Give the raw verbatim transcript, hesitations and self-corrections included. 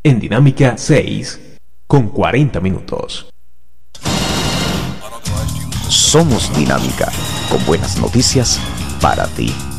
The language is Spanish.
en Dinámica seis con cuarenta minutos. Somos Dinámica, con buenas noticias para ti.